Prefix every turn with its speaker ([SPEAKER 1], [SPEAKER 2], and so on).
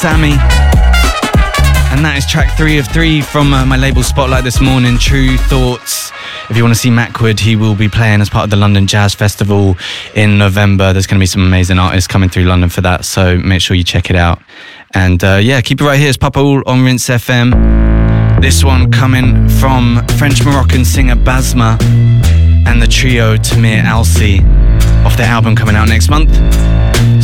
[SPEAKER 1] Sammy. And that is track 3 of 3 from my label Spotlight this morning, True Thoughts. If you want to see Mac Wood, he will be playing as part of the London Jazz Festival in November. There's going to be some amazing artists coming through London for that, so make sure you check it out. And yeah, keep it right here. It's Papa All on Rinse FM. This one coming from French-Moroccan singer Basma and the trio Tamir Alsi off their album coming out next month.